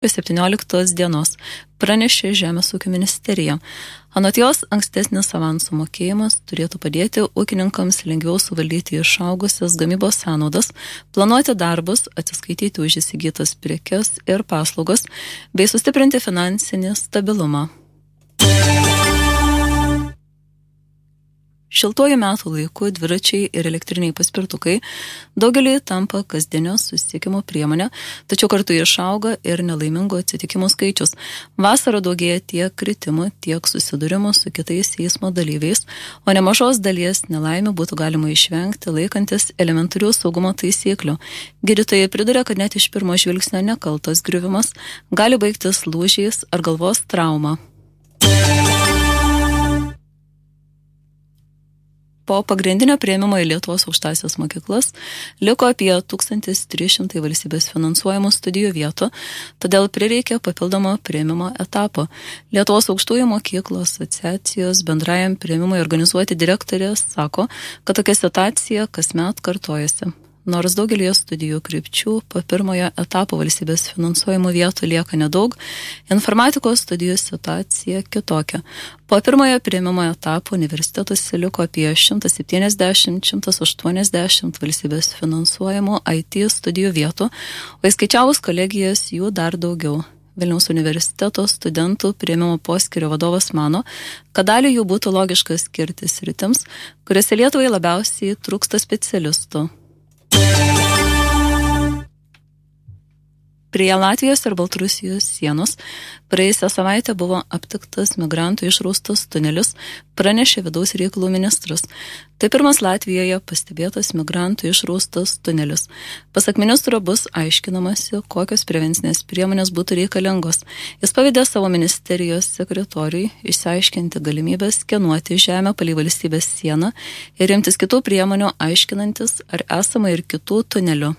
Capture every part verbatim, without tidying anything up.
septynioliktos dienos pranešė Žemės ūkio ministerija. Anot jos, ankstesnis avansų mokėjimas turėtų padėti ūkininkams lengviau suvaldyti išaugusias gamybos sąnaudas, planuoti darbus, atsiskaityti už įsigytas prekes ir paslaugas, bei sustiprinti finansinį stabilumą. Šiltuoju metų laiku dviračiai ir elektriniai paspirtukai daugelį tampa kasdienio susisiekimo priemonė, tačiau kartu išauga ir nelaimingų atsitikimų skaičius. Vasarą daugėja tiek kritimų, tiek susidūrimų su kitais eismo dalyviais, o nemažos dalies nelaimių būtų galima išvengti laikantis elementarių saugumo taisyklių. Gydytojai priduria, kad net iš pirmo žvilgsnio nekaltas griuvimas gali baigtis lūžiais ar galvos trauma. Po pagrindinio priėmimo į Lietuvos aukštąsias mokyklas liko apie tūkstantis trys šimtai valstybės finansuojamų studijų vietų, todėl prireikė papildomo priėmimo etapo. Lietuvos aukštųjų mokyklų asociacijos bendrajam priėmimui organizuoti direktorė sako, kad tokia situacija kasmet kartojasi. Nors daugelį studijų krypčių po pirmojo etapo valstybės finansuojamų vietų lieka nedaug, informatikos studijų situacija kitokia. Po pirmojo priėmimo etapo universitetuose liko apie šimtas septyniasdešimt - šimtas aštuoniasdešimt valstybės finansuojamų I T studijų vietų, o įskaičiavus kolegijas jų dar daugiau. Vilniaus universiteto studentų priėmimo poskyrio vadovas mano, kad dalį jų būtų logiška skirti sritims, kuriuose Lietuvai labiausiai trūksta specialistų. Prie Latvijos ir Baltarusijos sienos praėjusią savaitę buvo aptiktas migrantų išraustas tunelis, pranešė vidaus reikalų ministras. Tai pirmas Latvijoje pastebėtas migrantų išraustas tunelis. Pasak ministro bus aiškinamasi, kokios prevencinės priemonės būtų reikalingos. Jis pavedė savo ministerijos sekretoriui išsiaiškinti galimybę skenuoti žemę palei valstybės sieną ir imtis kitų priemonių aiškinantis, ar esama ir kitų tunelių.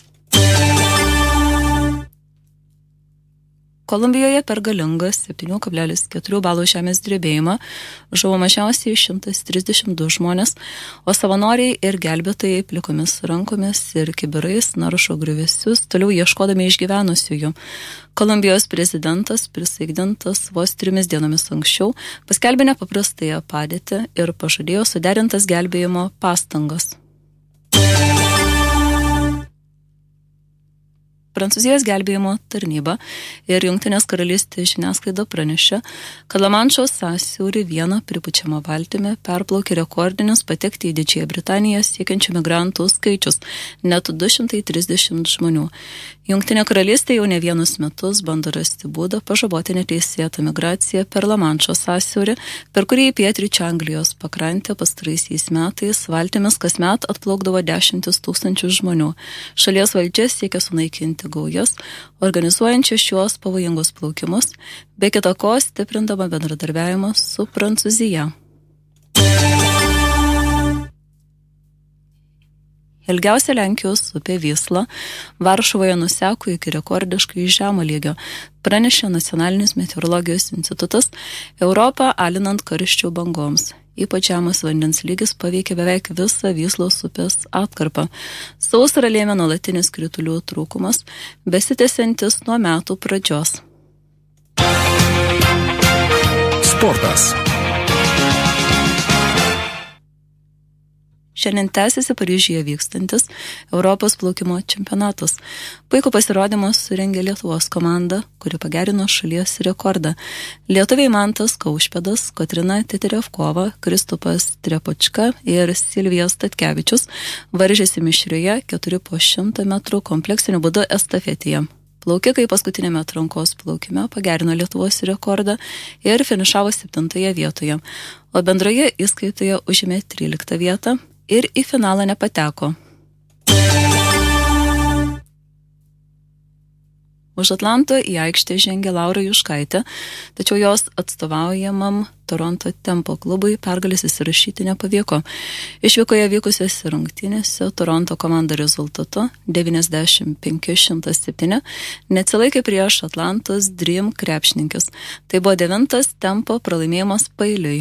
Kolumbijoje per galingą septyni kablelis keturi balų žemės drebėjimą žuvo mažiausiai šimtas trisdešimt du žmonės, o savanoriai ir gelbėtojai plikomis rankomis ir kibirais naršo griuvėsius, toliau ieškodami išgyvenusiųjų. Kolumbijos prezidentas, prisaikdintas vos trimis dienomis anksčiau, paskelbė nepaprastąją padėtį ir pažadėjo suderintas gelbėjimo pastangas. Prancūzijos gelbėjimo tarnyba ir Jungtinės karalystės žiniasklaida pranešė, kad Lamanšo sąsiaurį vieną pripučiamą valtimi perplaukė rekordinis patekti į Didžiąją Britaniją siekiančių migrantų skaičius, net du šimtai trisdešimt žmonių. Jungtinė karalystė jau ne vienus metus bando rasti būdą pažaboti neteisėtą migraciją per Lamanšo sąsiaurį, per kurį į pietryčių Anglijos pakrantę pastaraisiais metais valtimis kasmet atplaukdavo dešimtis tūkstančių žmonių. Šalies valdžia siekia sunaikinti gaujas, organizuojančių šiuos pavojingus plaukimus, be kita ko stiprindama bendradarbiavimą su Prancūzija. Ilgiausia Lenkijos upė Vysla Varšuvoje nuseko iki rekordiškai žemo lygio, pranešė Nacionalinis meteorologijos institutas, Europą alinant karščių bangoms. Ypač žemas vandens lygis paveikė beveik visą Vyslos upės atkarpą. Sausrą lėmė nuolatinis kritulių trūkumas, besitęsiantis nuo metų pradžios. Sportas. Šiandien tęsiasi Paryžiuje vykstantis Europos plaukimo čempionatas. Puikų pasirodymą surengė Lietuvos komanda, kuri pagerino šalies rekordą. Lietuviai Mantas Kaušpėdas, Kotryna Teterevkova, Kristupas Trepočka ir Silvija Statkevičius varžėsi mišrioje keturi po šimtą metrų kompleksiniu būdu estafetėje. Plaukikai paskutinėme atrankos plaukime pagerino Lietuvos rekordą ir finišavo septintoje vietoje, o bendroje įskaitoje užėmė tryliktą vietą ir į finalą nepateko. Už Atlanto į aikštę žengė Laura Juškaitė, tačiau jos atstovaujamam Toronto Tempo klubui pergalės įsirašyti nepavyko. Išvykoje vykusiose rungtynėse Toronto komanda rezultatu devyniasdešimt penki šimtas septyni neatsilaikė prieš Atlantos Dream krepšininkes. Tai buvo devintas Tempo pralaimėjimas paeiliui.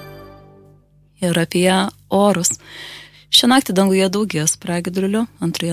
Ir apie orus. Šią naktį danguje daugės pragiedrulių, antroje